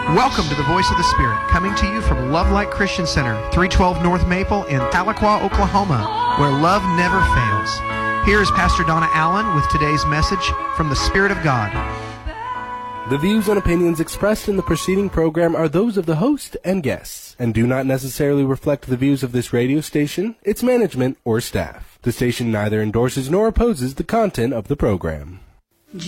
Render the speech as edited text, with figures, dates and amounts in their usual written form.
Welcome to the Voice of the Spirit, coming to you from Love Light Christian Center, 312 North Maple in Tahlequah, Oklahoma, where love never fails. Here is Pastor Donna Allen with today's message from the Spirit of God. The views and opinions expressed in the preceding program are those of the host and guests, and do not necessarily reflect the views of this radio station, its management, or staff. The station neither endorses nor opposes the content of the program.